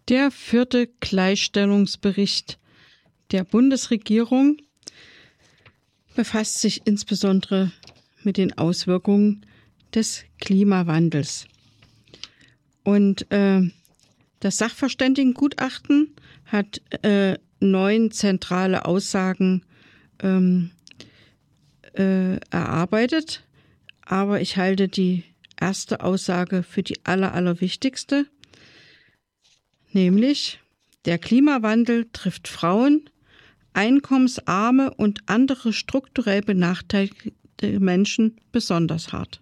Der 4. Gleichstellungsbericht der Bundesregierung befasst sich insbesondere mit den Auswirkungen des Klimawandels. Und das Sachverständigengutachten hat 9 zentrale Aussagen erarbeitet, aber ich halte die erste Aussage für die allerwichtigste, nämlich der Klimawandel trifft Frauen, einkommensarme und andere strukturell benachteiligte Menschen besonders hart.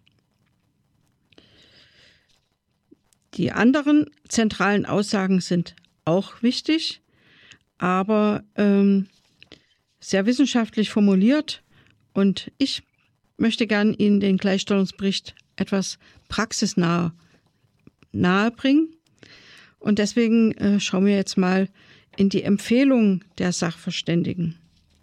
Die anderen zentralen Aussagen sind auch wichtig, aber sehr wissenschaftlich formuliert, und ich möchte gern Ihnen den Gleichstellungsbericht etwas praxisnah nahebringen. Und deswegen schauen wir jetzt mal in die Empfehlungen der Sachverständigen.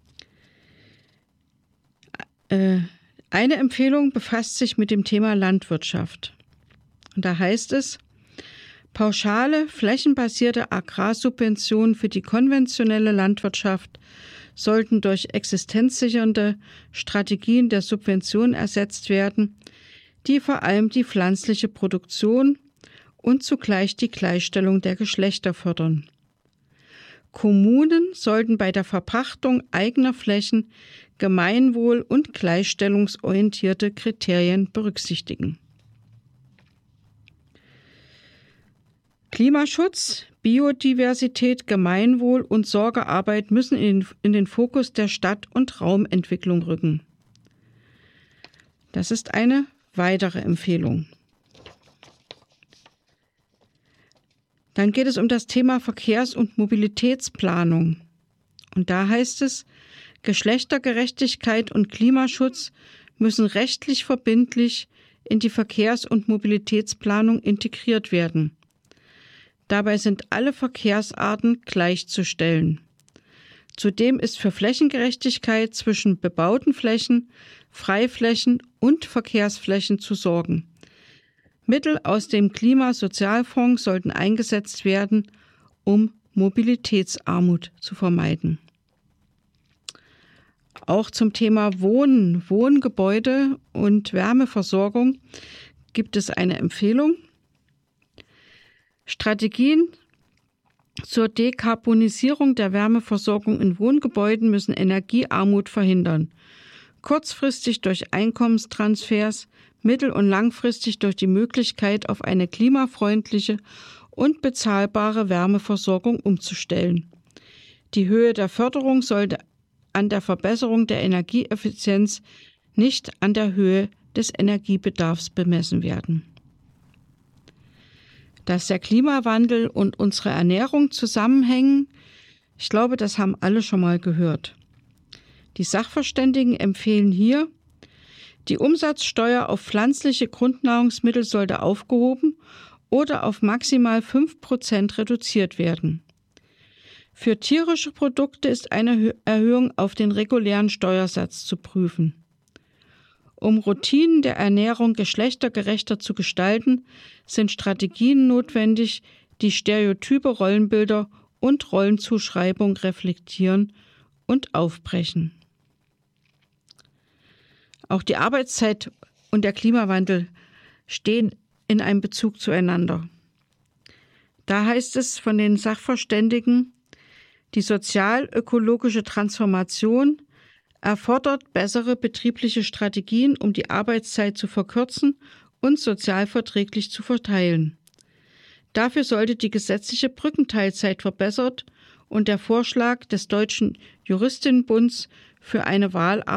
Eine Empfehlung befasst sich mit dem Thema Landwirtschaft. Und da heißt es: Pauschale, flächenbasierte Agrarsubventionen für die konventionelle Landwirtschaft sollten durch existenzsichernde Strategien der Subvention ersetzt werden, die vor allem die pflanzliche Produktion und zugleich die Gleichstellung der Geschlechter fördern. Kommunen sollten bei der Verpachtung eigener Flächen gemeinwohl- und gleichstellungsorientierte Kriterien berücksichtigen. Klimaschutz, Biodiversität, Gemeinwohl und Sorgearbeit müssen in den Fokus der Stadt- und Raumentwicklung rücken. Das ist eine weitere Empfehlung. Dann geht es um das Thema Verkehrs- und Mobilitätsplanung. Und da heißt es: Geschlechtergerechtigkeit und Klimaschutz müssen rechtlich verbindlich in die Verkehrs- und Mobilitätsplanung integriert werden. Dabei sind alle Verkehrsarten gleichzustellen. Zudem ist für Flächengerechtigkeit zwischen bebauten Flächen, Freiflächen und Verkehrsflächen zu sorgen. Mittel aus dem Klimasozialfonds sollten eingesetzt werden, um Mobilitätsarmut zu vermeiden. Auch zum Thema Wohnen, Wohngebäude und Wärmeversorgung gibt es eine Empfehlung. Strategien zur Dekarbonisierung der Wärmeversorgung in Wohngebäuden müssen Energiearmut verhindern. Kurzfristig durch Einkommenstransfers, mittel- und langfristig durch die Möglichkeit, auf eine klimafreundliche und bezahlbare Wärmeversorgung umzustellen. Die Höhe der Förderung sollte an der Verbesserung der Energieeffizienz, nicht an der Höhe des Energiebedarfs bemessen werden. Dass der Klimawandel und unsere Ernährung zusammenhängen, ich glaube, das haben alle schon mal gehört. Die Sachverständigen empfehlen hier: Die Umsatzsteuer auf pflanzliche Grundnahrungsmittel sollte aufgehoben oder auf maximal 5% reduziert werden. Für tierische Produkte ist eine Erhöhung auf den regulären Steuersatz zu prüfen. Um Routinen der Ernährung geschlechtergerechter zu gestalten, sind Strategien notwendig, die stereotype Rollenbilder und Rollenzuschreibung reflektieren und aufbrechen. Auch die Arbeitszeit und der Klimawandel stehen in einem Bezug zueinander. Da heißt es von den Sachverständigen: Die sozial-ökologische Transformation erfordert bessere betriebliche Strategien, um die Arbeitszeit zu verkürzen und sozial verträglich zu verteilen. Dafür sollte die gesetzliche Brückenteilzeit verbessert und der Vorschlag des Deutschen Juristinnenbunds für ein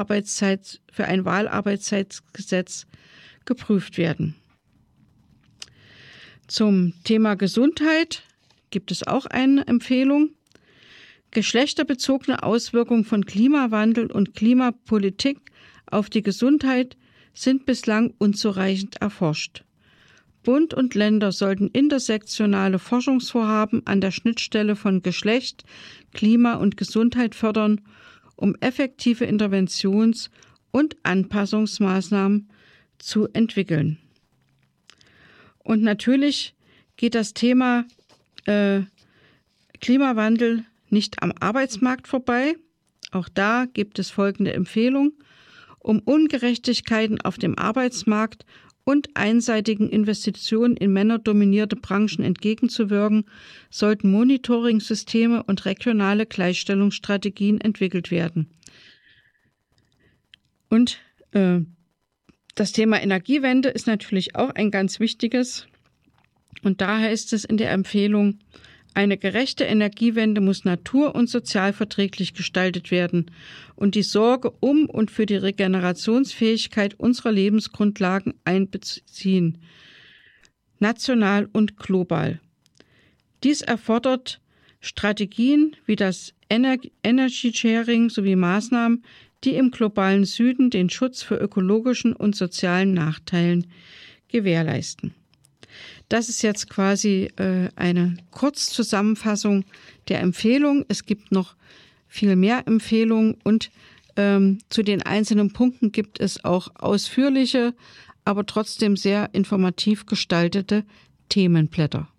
Wahlarbeitszeitgesetz geprüft werden. Zum Thema Gesundheit gibt es auch eine Empfehlung. Geschlechterbezogene Auswirkungen von Klimawandel und Klimapolitik auf die Gesundheit sind bislang unzureichend erforscht. Bund und Länder sollten intersektionale Forschungsvorhaben an der Schnittstelle von Geschlecht, Klima und Gesundheit fördern, um effektive Interventions- und Anpassungsmaßnahmen zu entwickeln. Und natürlich geht das Thema Klimawandel nicht am Arbeitsmarkt vorbei. Auch da gibt es folgende Empfehlung. Um Ungerechtigkeiten auf dem Arbeitsmarkt und einseitigen Investitionen in männerdominierte Branchen entgegenzuwirken, sollten Monitoring-Systeme und regionale Gleichstellungsstrategien entwickelt werden. Und das Thema Energiewende ist natürlich auch ein ganz wichtiges. Und da heißt es in der Empfehlung, eine gerechte Energiewende muss natur- und sozialverträglich gestaltet werden und die Sorge um und für die Regenerationsfähigkeit unserer Lebensgrundlagen einbeziehen, national und global. Dies erfordert Strategien wie das Energy Sharing sowie Maßnahmen, die im globalen Süden den Schutz vor ökologischen und sozialen Nachteilen gewährleisten. Das ist jetzt quasi eine Kurzzusammenfassung der Empfehlung. Es gibt noch viel mehr Empfehlungen und zu den einzelnen Punkten gibt es auch ausführliche, aber trotzdem sehr informativ gestaltete Themenblätter.